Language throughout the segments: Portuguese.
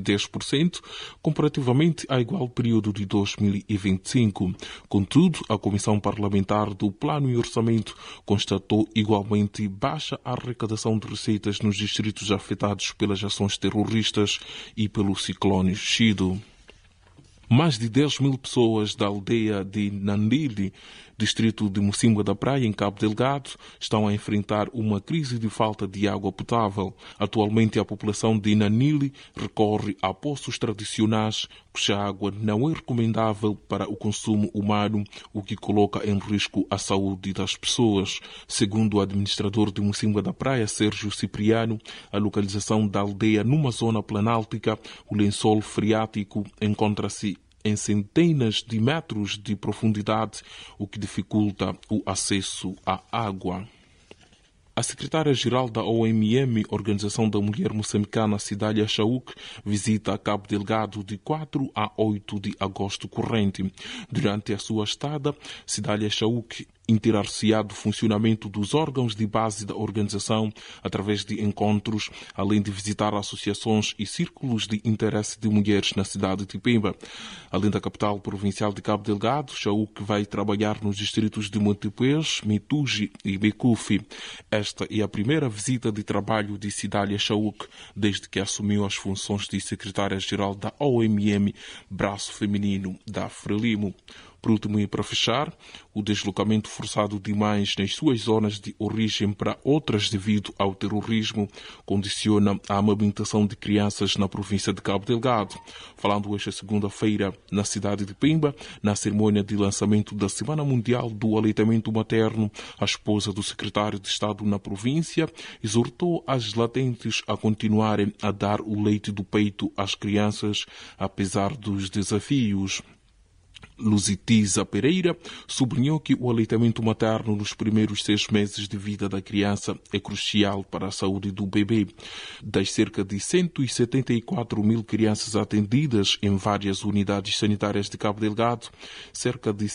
10%, comparativamente ao igual período de 2025. Contudo, a Comissão Parlamentar do Plano e Orçamento constatou igualmente baixa arrecadação de receitas nos distritos afetados pelas ações terroristas e pelo ciclone Chido. Mais de 10 mil pessoas da aldeia de Nandili, distrito de Mocímboa da Praia, em Cabo Delgado, estão a enfrentar uma crise de falta de água potável. Atualmente, a população de Nanili recorre a poços tradicionais, cuja água não é recomendável para o consumo humano, o que coloca em risco a saúde das pessoas. Segundo o administrador de Mocímboa da Praia, Sérgio Cipriano, a localização da aldeia numa zona planáltica, o lençol freático encontra-se em centenas de metros de profundidade, o que dificulta o acesso à água. A secretária-geral da OMM, Organização da Mulher Moçambicana, Cidália Chauk, visita Cabo Delgado de 4 a 8 de agosto corrente. Durante a sua estada, Cidália Chauk interar-se-á do funcionamento dos órgãos de base da organização através de encontros, além de visitar associações e círculos de interesse de mulheres na cidade de Pemba. Além da capital provincial de Cabo Delgado, Chauk vai trabalhar nos distritos de Montepuez, Mituji e Becufi. Esta é a primeira visita de trabalho de Cidália Chauk desde que assumiu as funções de secretária-geral da OMM, braço feminino da Frelimo. Por último, e para fechar, o deslocamento forçado de mães nas suas zonas de origem para outras devido ao terrorismo condiciona a amamentação de crianças na província de Cabo Delgado. Falando esta segunda-feira na cidade de Pemba, na cerimônia de lançamento da Semana Mundial do Aleitamento Materno, a esposa do secretário de Estado na província exortou as latentes a continuarem a dar o leite do peito às crianças, apesar dos desafios. Lusitiza Pereira sublinhou que o aleitamento materno nos primeiros 6 meses de vida da criança é crucial para a saúde do bebê. Das cerca de 174 mil crianças atendidas em várias unidades sanitárias de Cabo Delgado, cerca de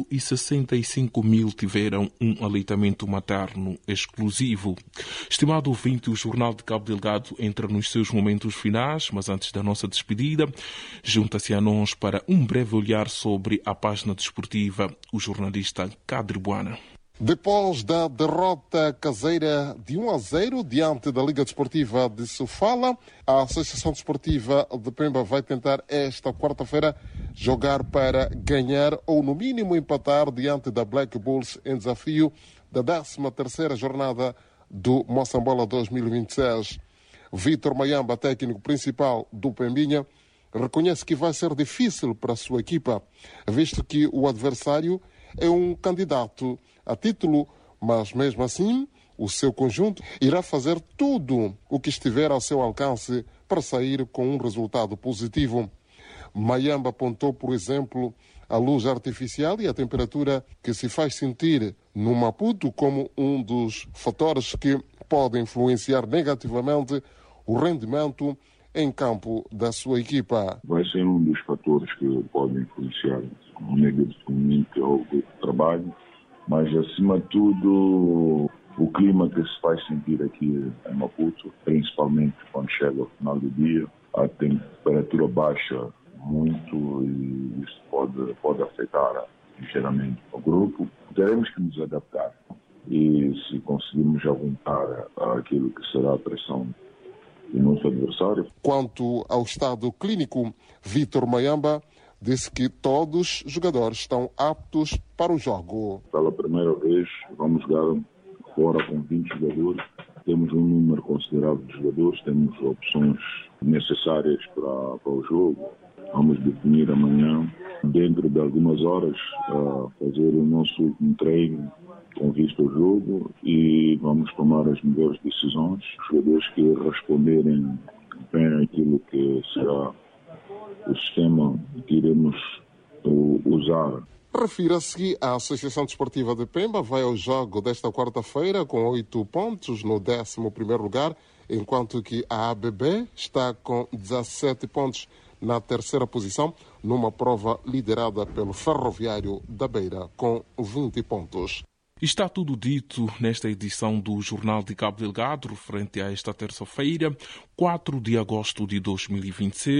165 mil tiveram um aleitamento materno exclusivo. Estimado ouvinte, o Jornal de Cabo Delgado entra nos seus momentos finais, mas antes da nossa despedida, junta-se a nós para um breve olhar sobre a página desportiva, o jornalista Cadre Buana. Depois da derrota caseira de 1-0 diante da Liga Desportiva de Sofala, a Associação Desportiva de Pemba vai tentar esta quarta-feira jogar para ganhar ou no mínimo empatar diante da Black Bulls em desafio da 13ª jornada do Moçambola 2026. Vítor Mayamba, técnico principal do Pembinha, reconhece que vai ser difícil para a sua equipa, visto que o adversário é um candidato a título, mas mesmo assim o seu conjunto irá fazer tudo o que estiver ao seu alcance para sair com um resultado positivo. Mayamba apontou, por exemplo, a luz artificial e a temperatura que se faz sentir no Maputo como um dos fatores que podem influenciar negativamente o rendimento em campo da sua equipa. Vai ser um dos fatores que podem influenciar negativamente ao trabalho, mas acima de tudo o clima que se faz sentir aqui em Maputo, principalmente quando chega ao final do dia, a temperatura baixa muito e isso pode afetar ligeiramente o grupo. Teremos que nos adaptar e se conseguirmos aguentar aquilo que será a pressão do nosso adversário. Quanto ao estado clínico, Vítor Mayamba disse que todos os jogadores estão aptos para o jogo. Pela primeira vez vamos jogar fora com 20 jogadores. Temos um número considerável de jogadores, temos opções necessárias para o jogo. Vamos definir amanhã, dentro de algumas horas, fazer o nosso último treino com vista ao jogo e vamos tomar as melhores decisões. Os jogadores que responderem bem aquilo que será o sistema que iremos usar. Refira-se que a Associação Desportiva de Pemba vai ao jogo desta quarta-feira com 8 pontos no 11º lugar, enquanto que a ABB está com 17 pontos na 3ª posição, numa prova liderada pelo Ferroviário da Beira, com 20 pontos. Está tudo dito nesta edição do Jornal de Cabo Delgado, referente a esta terça-feira, 4 de agosto de 2026.